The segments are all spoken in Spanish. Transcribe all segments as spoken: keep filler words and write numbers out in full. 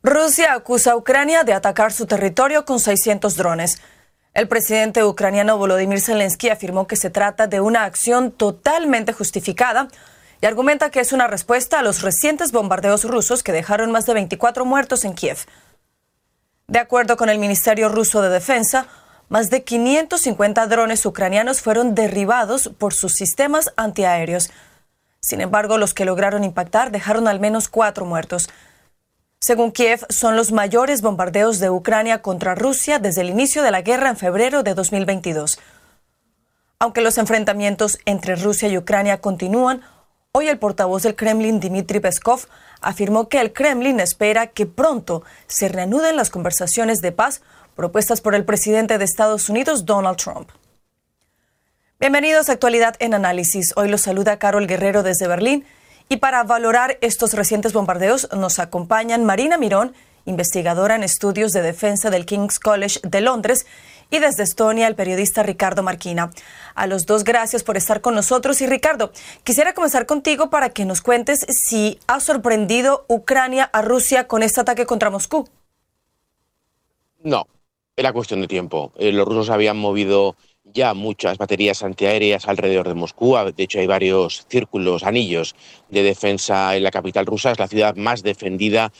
Rusia acusa a Ucrania de atacar su territorio con seiscientos drones. El presidente ucraniano Volodymyr Zelensky afirmó que se trata de una acción totalmente justificada y argumenta que es una respuesta a los recientes bombardeos rusos que dejaron más de veinticuatro muertos en Kiev. De acuerdo con el Ministerio Ruso de Defensa, más de quinientos cincuenta drones ucranianos fueron derribados por sus sistemas antiaéreos. Sin embargo, los que lograron impactar dejaron al menos cuatro muertos. Según Kiev, son los mayores bombardeos de Ucrania contra Rusia desde el inicio de la guerra en febrero de dos mil veintidós. Aunque los enfrentamientos entre Rusia y Ucrania continúan, hoy el portavoz del Kremlin, Dmitry Peskov, afirmó que el Kremlin espera que pronto se reanuden las conversaciones de paz propuestas por el presidente de Estados Unidos, Donald Trump. Bienvenidos a Actualidad en Análisis. Hoy los saluda Carol Guerrero desde Berlín. Y para valorar estos recientes bombardeos nos acompañan Marina Mirón, investigadora en estudios de defensa del King's College de Londres, y desde Estonia el periodista Ricardo Marquina. A los dos, gracias por estar con nosotros. Y Ricardo, quisiera comenzar contigo para que nos cuentes si ha sorprendido Ucrania a Rusia con este ataque contra Moscú. No, era cuestión de tiempo. Eh, los rusos habían movido ya muchas baterías antiaéreas alrededor de Moscú. De hecho, hay varios círculos, anillos de defensa en la capital rusa. Es la ciudad más defendida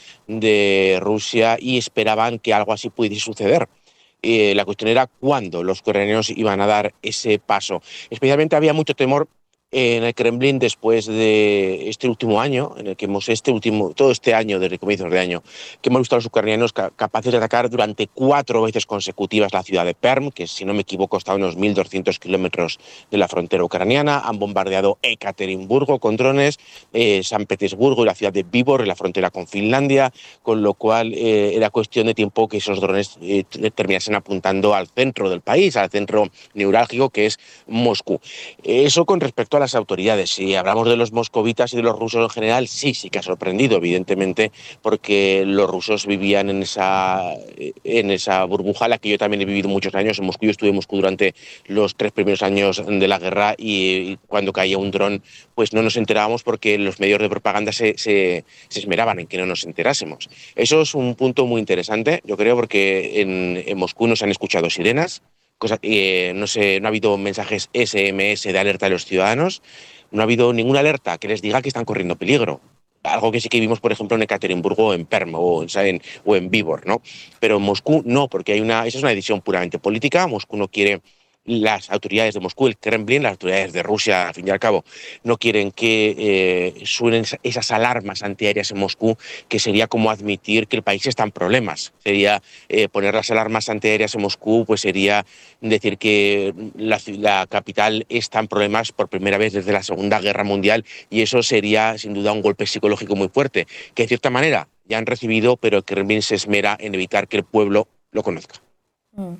de Rusia y esperaban que algo así pudiese suceder. Eh, la cuestión era cuándo los ucranianos iban a dar ese paso. Especialmente había mucho temor en el Kremlin después de este último año, en el que hemos este último, todo este año, desde comienzos de año, que hemos visto a los ucranianos ca capaces de atacar durante cuatro veces consecutivas la ciudad de Perm, que si no me equivoco está a unos mil doscientos kilómetros de la frontera ucraniana. Han bombardeado Ekaterimburgo con drones, eh, San Petersburgo y la ciudad de Vybor en la frontera con Finlandia, con lo cual eh, era cuestión de tiempo que esos drones eh, terminasen apuntando al centro del país, al centro neurálgico que es Moscú. Eso con respecto a las autoridades. Si hablamos de los moscovitas y de los rusos en general, sí, sí que ha sorprendido, evidentemente, porque los rusos vivían en esa, en esa burbuja, la que yo también he vivido muchos años. En Moscú, yo estuve en Moscú durante los tres primeros años de la guerra y, y cuando caía un dron, pues no nos enterábamos porque los medios de propaganda se, se, se esmeraban en que no nos enterásemos. Eso es un punto muy interesante, yo creo, porque en, en Moscú no se han escuchado sirenas. Cosa, eh, no, sé, no ha habido mensajes ese eme ese de alerta a los ciudadanos, no ha habido ninguna alerta que les diga que están corriendo peligro. Algo que sí que vimos, por ejemplo, en Ekaterimburgo o en Perm o en, o en Vybor, ¿no? Pero en Moscú no, porque hay una, esa es una decisión puramente política. Moscú no quiere, las autoridades de Moscú, el Kremlin, las autoridades de Rusia, al fin y al cabo, no quieren que eh, suenen esas alarmas antiaéreas en Moscú, que sería como admitir que el país está en problemas. Sería eh, poner las alarmas antiaéreas en Moscú, pues sería decir que la, la capital está en problemas por primera vez desde la Segunda Guerra Mundial, y eso sería sin duda un golpe psicológico muy fuerte, que de cierta manera ya han recibido, pero el Kremlin se esmera en evitar que el pueblo lo conozca. Mm.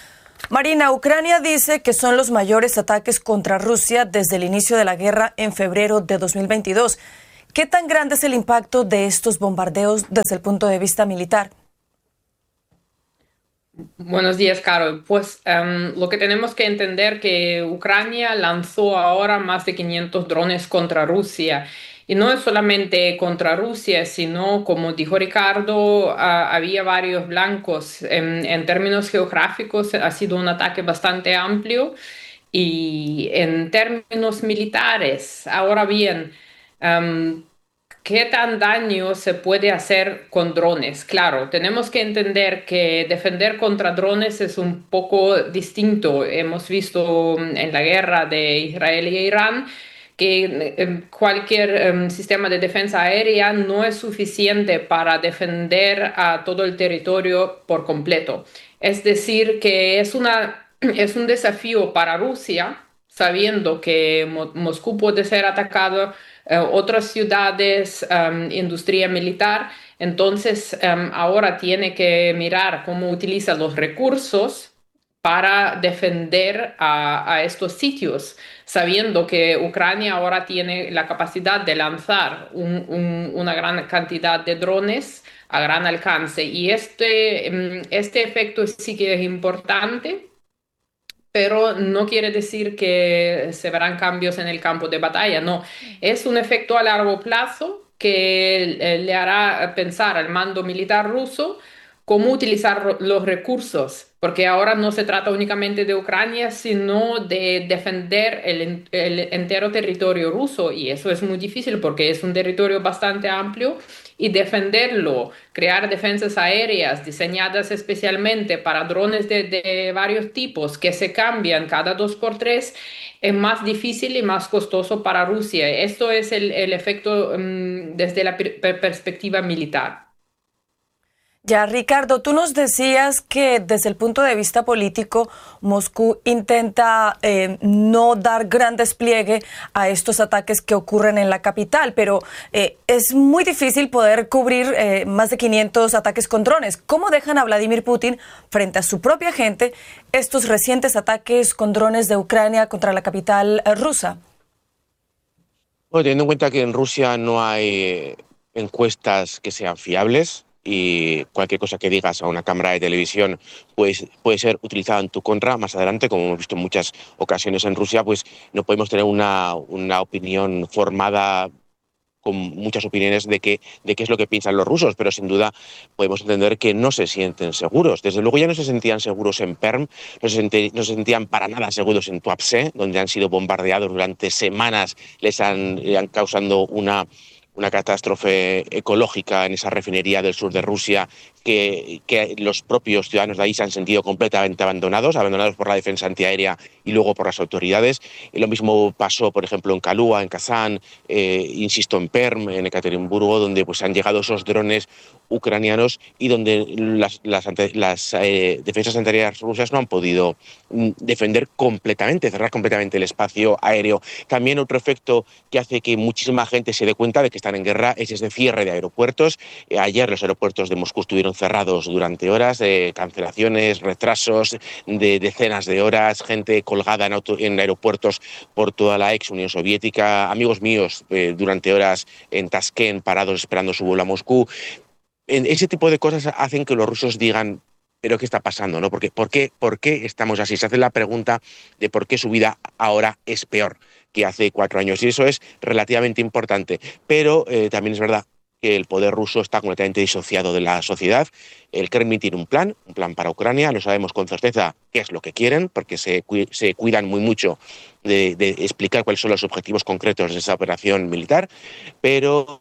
Marina, Ucrania dice que son los mayores ataques contra Rusia desde el inicio de la guerra en febrero de dos mil veintidós. ¿Qué tan grande es el impacto de estos bombardeos desde el punto de vista militar? Buenos días, Carol. Pues um, lo que tenemos que entender que Ucrania lanzó ahora más de quinientos drones contra Rusia. Y no es solamente contra Rusia, sino, como dijo Ricardo, uh, había varios blancos. En, en términos geográficos ha sido un ataque bastante amplio. Y en términos militares, ahora bien, um, ¿qué tan daño se puede hacer con drones? Claro, tenemos que entender que defender contra drones es un poco distinto. Hemos visto en la guerra de Israel y Irán que eh, cualquier eh, sistema de defensa aérea no es suficiente para defender a todo el territorio por completo. Es decir, que es, una, es un desafío para Rusia, sabiendo que Mo- Moscú puede ser atacado, eh, otras ciudades, um, industria militar. Entonces, um, ahora tiene que mirar cómo utiliza los recursos para defender a, a estos sitios, sabiendo que Ucrania ahora tiene la capacidad de lanzar un, un, una gran cantidad de drones a gran alcance. Y este, este efecto sí que es importante, pero no quiere decir que se verán cambios en el campo de batalla. No, es un efecto a largo plazo que eh, le hará pensar al mando militar ruso cómo utilizar ro- los recursos, porque ahora no se trata únicamente de Ucrania, sino de defender el, en- el entero territorio ruso, y eso es muy difícil porque es un territorio bastante amplio, y defenderlo, crear defensas aéreas diseñadas especialmente para drones de, de varios tipos que se cambian cada dos por tres, es más difícil y más costoso para Rusia. Esto es el, el efecto mm, desde la per- per- perspectiva militar. Ya, Ricardo, tú nos decías que desde el punto de vista político, Moscú intenta eh, no dar gran despliegue a estos ataques que ocurren en la capital, pero eh, es muy difícil poder cubrir eh, más de quinientos ataques con drones. ¿Cómo dejan a Vladimir Putin frente a su propia gente estos recientes ataques con drones de Ucrania contra la capital eh, rusa? Bueno, teniendo en cuenta que en Rusia no hay eh, encuestas que sean fiables y cualquier cosa que digas a una cámara de televisión pues, puede ser utilizada en tu contra más adelante, como hemos visto en muchas ocasiones en Rusia, pues no podemos tener una, una opinión formada con muchas opiniones de qué, de qué es lo que piensan los rusos, pero sin duda podemos entender que no se sienten seguros. Desde luego ya no se sentían seguros en Perm, no se, senti- no se sentían para nada seguros en Tuapse, donde han sido bombardeados durante semanas, les han, le han causando una, una catástrofe ecológica en esa refinería del sur de Rusia, que, que los propios ciudadanos de ahí se han sentido completamente abandonados, abandonados por la defensa antiaérea y luego por las autoridades. Y lo mismo pasó, por ejemplo, en Kalua, en Kazán, eh, insisto, en Perm, en Ekaterimburgo, donde pues, han llegado esos drones ucranianos y donde las, las, ante- las eh, defensas antiaéreas rusas no han podido mm, defender completamente, cerrar completamente el espacio aéreo. También otro efecto que hace que muchísima gente se dé cuenta de que están en guerra es ese cierre de aeropuertos. Eh, ayer los aeropuertos de Moscú estuvieron cerrados durante horas, eh, cancelaciones, retrasos de decenas de horas, gente colgada en, auto, en aeropuertos por toda la ex Unión Soviética, amigos míos eh, durante horas en Tashkent parados esperando su vuelo a Moscú. En ese tipo de cosas hacen que los rusos digan, pero ¿qué está pasando? ¿No? Porque, ¿por qué, ¿Por qué estamos así? Se hace la pregunta de por qué su vida ahora es peor que hace cuatro años. Y eso es relativamente importante. Pero eh, también es verdad que el poder ruso está completamente disociado de la sociedad. El Kremlin tiene un plan, un plan para Ucrania. No sabemos con certeza qué es lo que quieren, porque se, se cuidan muy mucho de, de explicar cuáles son los objetivos concretos de esa operación militar. Pero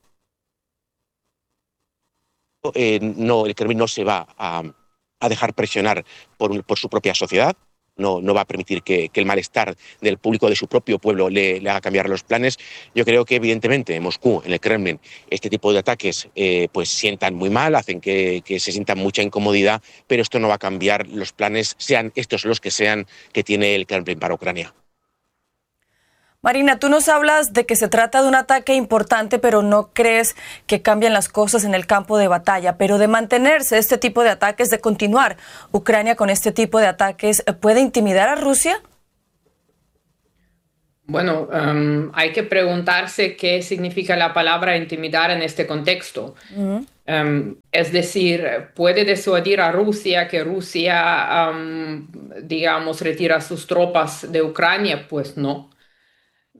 eh, no, el Kremlin no se va a, a dejar presionar por, un, por su propia sociedad. No, no va a permitir que, que el malestar del público de su propio pueblo le, le haga cambiar los planes. Yo creo que, evidentemente, en Moscú, en el Kremlin, este tipo de ataques eh, pues sientan muy mal, hacen que, que se sientan mucha incomodidad, pero esto no va a cambiar los planes, sean estos los que sean, que tiene el Kremlin para Ucrania. Marina, tú nos hablas de que se trata de un ataque importante, pero no crees que cambien las cosas en el campo de batalla. Pero de mantenerse este tipo de ataques, de continuar Ucrania con este tipo de ataques, ¿puede intimidar a Rusia? Bueno, um, hay que preguntarse qué significa la palabra intimidar en este contexto. Uh-huh. Um, es decir, ¿puede disuadir a Rusia que Rusia, um, digamos, retira sus tropas de Ucrania? Pues no.